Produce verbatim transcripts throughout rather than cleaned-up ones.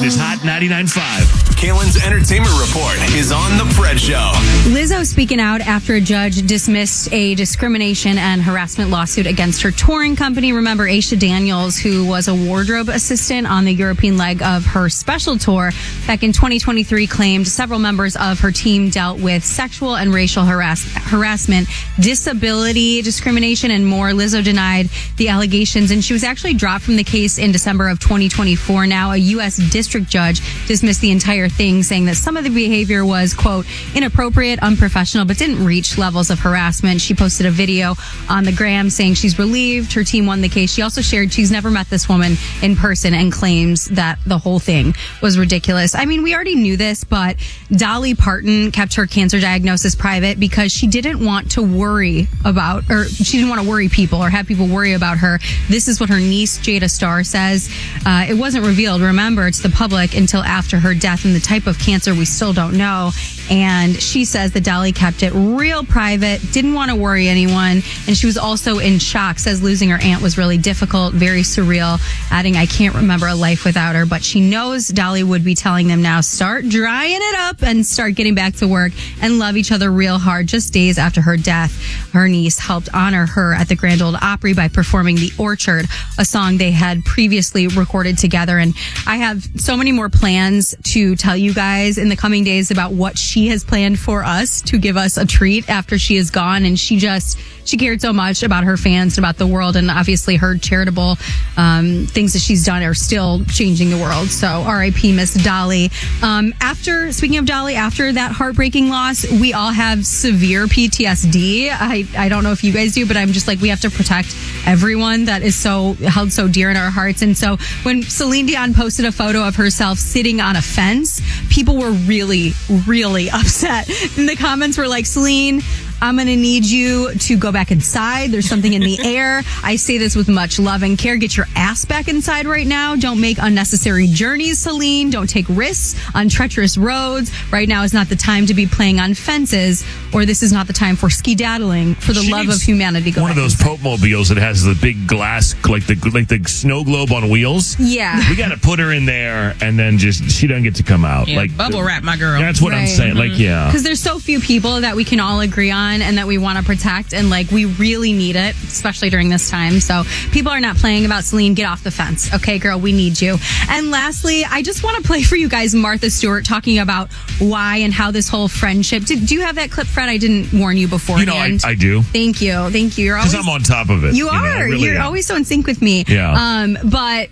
is Hot ninety-nine point five. Kalen's Entertainment Report is on The Fred Show. Lizzo speaking out after a judge dismissed a discrimination and harassment lawsuit against her touring company. Remember, Aisha Daniels, who was a wardrobe assistant on the European leg of her special tour back in twenty twenty-three, claimed several members of her team dealt with sexual and racial harass- harassment, disability discrimination, and more. Lizzo denied the allegations, and she was actually dropped from the case in December of twenty twenty-four. Now, a U S district judge dismissed the entire thing, saying that some of the behavior was, quote, inappropriate, unprofessional, but didn't reach levels of harassment. She posted a video on the gram saying she's relieved her team won the case. She also shared she's never met this woman in person and claims that the whole thing was ridiculous. I mean, we already knew this, but Dolly Parton kept her cancer diagnosis private because she didn't want to worry about, or she didn't want to worry people or have people worry about her. This is what her niece, Jada Starr, says. Uh, it wasn't revealed, remember, to the public until after her death, and the type of cancer we still don't know. And she says that Dolly kept it real private, didn't want to worry anyone, and she was also in shock, says losing her aunt was really difficult, very surreal, adding, I can't remember a life without her, but she knows Dolly would be telling them now, start drying it up and start getting back to work and love each other real hard. Just days after her death, her niece helped honor her at the Grand Ole Opry by performing The Orchard, a song they had previously recorded together. And I have so many more plans to tell you guys in the coming days about what she has planned for us to give us a treat after she is gone. And she just, she cared so much about her fans and about the world. And obviously her charitable um, things that she's done are still changing the world. So R I P Miss Dolly. Um, after, speaking of Dolly, after that heartbreaking loss, we all have severe P T S D. I, I don't know if you guys do, but I'm just like, we have to protect everyone that is so held so dear in our hearts. And so when Celine Dion posted a photo of herself sitting on a fence, people were really, really upset. And the comments were like, Celine, I'm going to need you to go back inside. There's something in the air. I say this with much love and care. Get your ass back inside right now. Don't make unnecessary journeys, Celine. Don't take risks on treacherous roads. Right now is not the time to be playing on fences, or this is not the time for skedaddling. For the She love needs of humanity, go one of back those inside. Pope mobiles that has the big glass, like the like the snow globe on wheels. Yeah. We got to put her in there, and then just she doesn't get to come out. Yeah, like bubble wrap, my girl. That's what I'm Right. saying. Like, yeah. Because there's so few people that we can all agree on and that we want to protect, and like we really need it, especially during this time. So people are not playing about Celine. Get off the fence. Okay, girl, we need you. And lastly, I just want to play for you guys Martha Stewart talking about why and how this whole friendship. Did, do you have that clip, Fred? I didn't warn you beforehand. You know, I, I do. Thank you. Thank you. You're always Because I'm on top of it. You are. know, I really You're am. always so in sync with me. Yeah. Um, but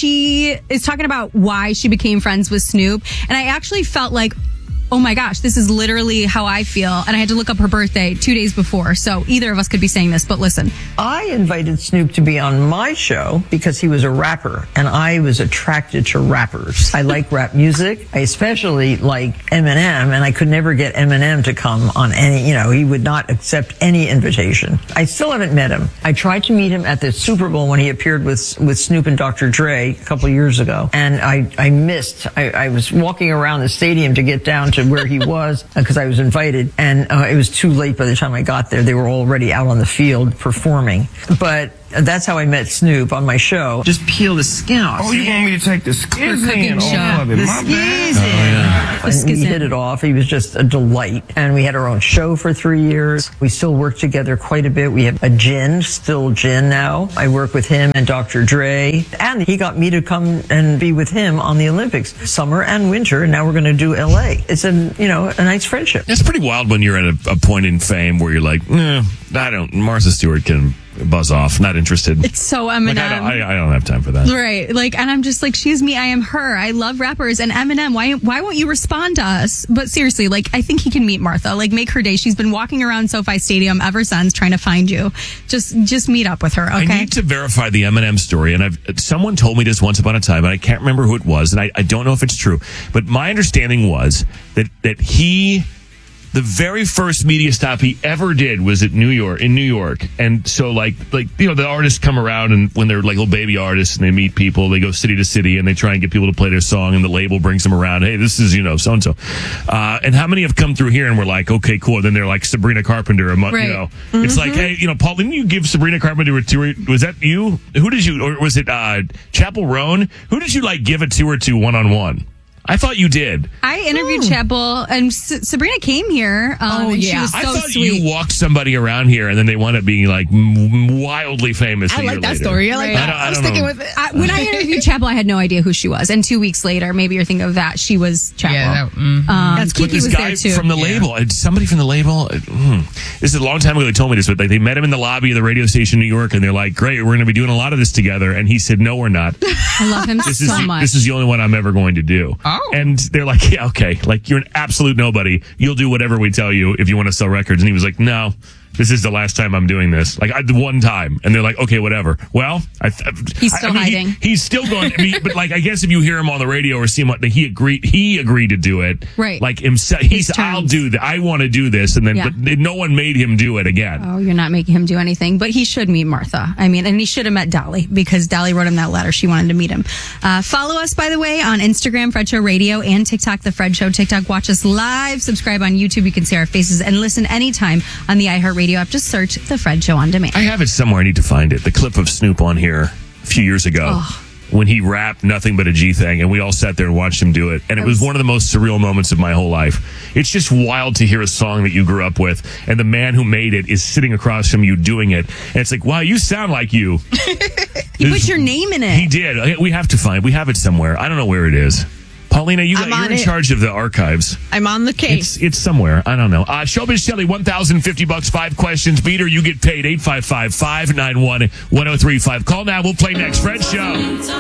she is talking about why she became friends with Snoop. And I actually felt like, oh my gosh, this is literally how I feel. And I had to look up her birthday two days before. So either of us could be saying this, but listen. I invited Snoop to be on my show because he was a rapper, and I was attracted to rappers. I like rap music. I especially like Eminem, and I could never get Eminem to come on any, you know, he would not accept any invitation. I still haven't met him. I tried to meet him at the Super Bowl when he appeared with with Snoop and Doctor Dre a couple of years ago, and I, I missed. I, I was walking around the stadium to get down to where he was because I was invited, and uh, it was too late by the time I got there. They were already out on the field performing. But that's how I met Snoop on my show. Just peel the skin off. Oh, you want me to take the skin cooking off show. of it? The My bad. skin. Oh, yeah. The And we skin. hit it off. He was just a delight. And we had our own show for three years. We still work together quite a bit. We have a gin, still gin now. I work with him and Doctor Dre. And he got me to come and be with him on the Olympics, summer and winter. And now we're going to do L A. It's a, you know, a nice friendship. It's pretty wild when you're at a, a point in fame where you're like, eh, I don't, Martha Stewart can buzz off. Not interested. It's so Eminem. Like, I, don't, I, I don't have time for that. Right. Like, and I'm just like, she's me, I am her. I love rappers. And Eminem, why why won't you respond to us? But seriously, like, I think he can meet Martha. Like, make her day. She's been walking around SoFi Stadium ever since trying to find you. Just just meet up with her, okay? I need to verify the Eminem story, and I've someone told me this once upon a time, and I can't remember who it was, and I, I don't know if it's true. But my understanding was that that he the very first media stop he ever did was at New York, in New York. And so, like, like you know, the artists come around, and when they're like little baby artists and they meet people, they go city to city and they try and get people to play their song, and the label brings them around. Hey, this is, you know, so and so. Uh, and how many have come through here and we're like, okay, cool. And then they're like Sabrina Carpenter, a month, Right. you know, mm-hmm. It's like, hey, you know, Paul, didn't you give Sabrina Carpenter a tour? Was that you? Who did you, or was it uh, Chapel Roan? Who did you like give a tour to one on one? I thought you did. I interviewed Hmm. Chapel, and S- Sabrina came here. Um, Oh, and she yeah. was so I thought sweet. you walked somebody around here and then they wound up being like m- wildly famous. I a year like that later. story. I like Right. that. I don't- I I, was don't sticking know. with it. I, when I interviewed Chapel, I had no idea who she was. And two weeks later, maybe you're thinking of that, she was Chapel. Yeah, that- mhm. um, But Kiki this was guy there too. from the label, uh, somebody from the label, uh, hmm. This is a long time ago they told me this, but they, they met him in the lobby of the radio station in New York, and they're like, great, we're going to be doing a lot of this together. And he said, no, we're not. I love him This so is the, much. this is the only one I'm ever going to do. Oh. And they're like, yeah, okay, like you're an absolute nobody. You'll do whatever we tell you if you want to sell records. And he was like, no, this is the last time I'm doing this. Like I the one time. And they're like, okay, whatever. Well, I, He's I- still I mean, he- hiding. he's still going. I mean, but like, I guess if you hear him on the radio or see him, that he agreed, he agreed to do it. Right. Like himself, he said, terms. I'll do that. I want to do this. And then, Yeah. but no one made him do it again. Oh, you're not making him do anything, but he should meet Martha. I mean, and he should have met Dolly because Dolly wrote him that letter. She wanted to meet him. Uh, follow us, by the way, on Instagram, Fred Show Radio, and TikTok, The Fred Show. TikTok, watch us live. Subscribe on YouTube. You can see our faces and listen anytime on the iHeartRadio app. Just search The Fred Show on demand. I have it somewhere. I need to find it. The clip of Snoop on here a few years ago. Oh. When he rapped Nothing But a G Thing, and we all sat there and watched him do it. And it was one of the most surreal moments of my whole life. It's just wild to hear a song that you grew up with, and the man who made it is sitting across from you doing it. And it's like, wow, you sound like you. You put your name in He it. did. We have to find We have it somewhere. I don't know where it is. Paulina, you got, I'm you're on in it. charge of the archives. I'm on the case. It's it's somewhere. I don't know. Uh, Showbiz Shelly, one thousand fifty bucks, five questions. Beat her, you get paid. eight five five, five nine one, one oh three five. Call now. We'll play next. Fred Show.